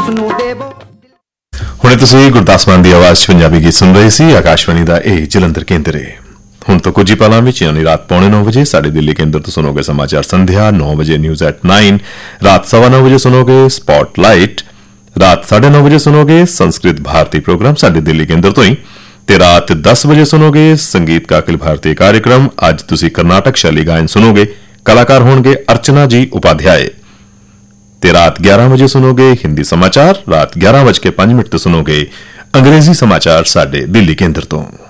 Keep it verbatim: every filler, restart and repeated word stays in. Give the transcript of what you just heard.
ਨੂੰ ਦੇਵੋ। ਹੁਣੇ ਤੁਸੀਂ ਗੁਰਦਾਸ ਮਾਨ ਦੀ ਆਵਾਜ਼ 'ਚ ਪੰਜਾਬੀ ਗੀਤ ਸੁਣ ਰਹੇ ਸੀ। ਆਕਾਸ਼ਵਾਣੀ ਦਾ ਇਹ ਜਲੰਧਰ ਕੇਂਦਰ ਹੈ। ਹੁਣ ਤੋਂ ਕੁਝ ਹੀ ਪਲਾਂ ਵਿੱਚ ਯਾਨੀ ਰਾਤ ਪੌਣੇ ਨੌ ਵਜੇ ਸਾਡੇ ਦਿੱਲੀ ਕੇਂਦਰ ਤੋਂ ਸੁਣੋਗੇ ਸਮਾਚਾਰ ਸੰਧਿਆ। ਨੌ ਵਜੇ ਨਿਊਜ਼ ਐਟ ਨਾइन। ਰਾਤ ਸਵਾ ਨੌ ਵਜੇ ਸੁਣੋਗੇ ਸਪॉटलाइट। ਰਾਤ ਸਾਢੇ ਨੌ ਵਜੇ ਸੁਣੋਗੇ ਸੰस्कृत भारती प्रोग्राम ਸਾਡੇ ਦਿੱਲੀ ਕੇਂਦਰ ਤੋਂ ਹੀ। ਤੇ ਰਾਤ दस ਵਜੇ ਸੁਣੋਗੇ ਸੰਗੀਤ ਕਾ ਅਖਿਲ ਭਾਰਤੀ ਕਾਰਜਕ੍ਰਮ। ਅੱਜ ਤੁਸੀਂ ਕਰਨਾਟਕ ਸ਼ੈਲੀ ਗਾਇਨ ਸੁਣੋਗੇ। ਕਲਾਕਾਰ ਹੋਣਗੇ अर्चना जी उपाध्याय। ਤੇ ਰਾਤ ग्यारह ਵਜੇ ਸੁਣੋਗੇ ਹਿੰਦੀ ਸਮਾਚਾਰ। ਰਾਤ ग्यारह ਵਜੇ के पांच मिनट ਤੋਂ ਸੁਣੋਗੇ ਅੰਗਰੇਜ਼ੀ ਸਮਾਚਾਰ ਸਾਡੇ ਦਿੱਲੀ ਕੇਂਦਰ ਤੋਂ।